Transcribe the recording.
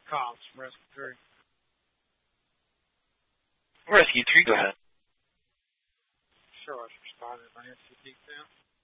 Collins from Rescue 3. Rescue 3, go ahead. Sure, I was responding to my NCT now.